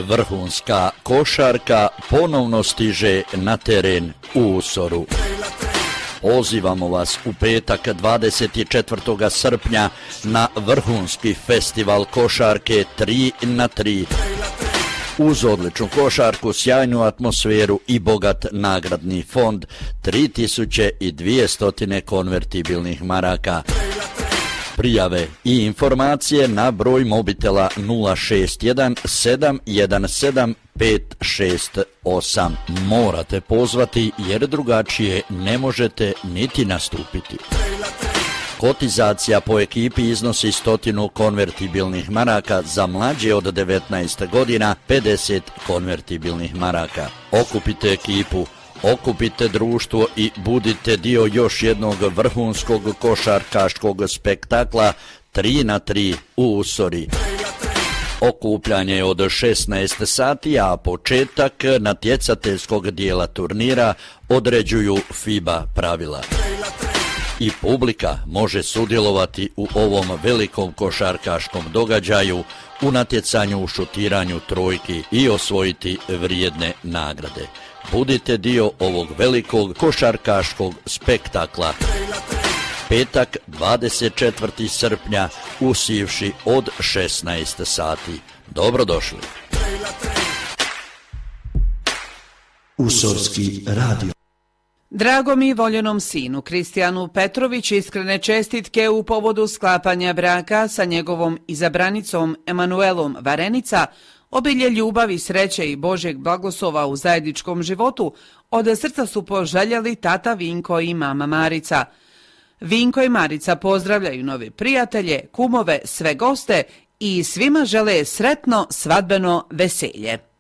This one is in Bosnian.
Vrhunska košarka ponovno stiže na teren u Usoru. Pozivamo vas u petak 24. srpnja na vrhunski festival košarke 3x3. Uz odličnu košarku, sjajnu atmosferu i bogat nagradni fond, 3200 konvertibilnih maraka. Prijave i informacije na broj mobitela 061 717 568. Morate pozvati jer drugačije ne možete niti nastupiti. Kotizacija po ekipi iznosi 100 konvertibilnih maraka, za mlađe od 19 godina 50 konvertibilnih maraka. Okupite ekipu, okupite društvo i budite dio još jednog vrhunskog košarkaškog spektakla 3x3 u Usori. Okupljanje je od 16 sati, a početak natjecateljskog dijela turnira određuju FIBA pravila. I publika može sudjelovati u ovom velikom košarkaškom događaju u natjecanju u šutiranju trojki i osvojiti vrijedne nagrade. Budite dio ovog velikog košarkaškog spektakla. Petak 24. srpnja usivši od 16 sati. Dobrodošli. Usorski radio. Dragom i voljenom sinu Kristijanu Petrović iskrene čestitke u povodu sklapanja braka sa njegovom izabranicom Emanuelom Varenica, obilje ljubavi, sreće i Božjeg blagoslova u zajedničkom životu, od srca su poželjeli tata Vinko i mama Marica. Vinko i Marica pozdravljaju nove prijatelje, kumove, sve goste i svima žele sretno svadbeno veselje.